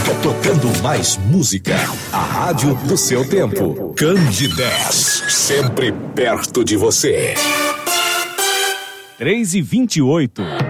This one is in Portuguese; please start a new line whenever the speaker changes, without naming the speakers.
Tocando mais música. A rádio do seu tempo. Candidez. Sempre perto de você.
3h28.